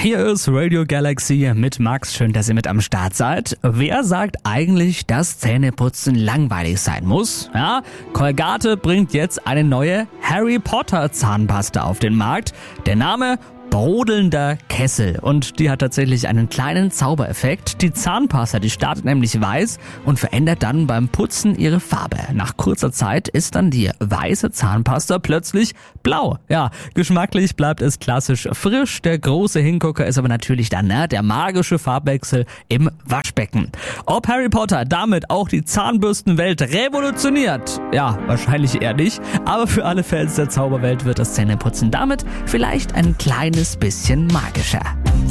Hier ist Radio Galaxy mit Max. Schön, dass ihr mit am Start seid. Wer sagt eigentlich, dass Zähneputzen langweilig sein muss? Ja, Colgate bringt jetzt eine neue Harry Potter Zahnpasta auf den Markt. Der Name: brodelnder Kessel, und die hat tatsächlich einen kleinen Zaubereffekt. Die Zahnpasta, die startet nämlich weiß und verändert dann beim Putzen ihre Farbe. Nach kurzer Zeit ist dann die weiße Zahnpasta plötzlich blau. Ja, geschmacklich bleibt es klassisch frisch. Der große Hingucker ist aber natürlich dann der magische Farbwechsel im Waschbecken. Ob Harry Potter damit auch die Zahnbürstenwelt revolutioniert? Ja, wahrscheinlich eher nicht. Aber für alle Fans der Zauberwelt wird das Zähneputzen damit vielleicht ein kleines bisschen magischer.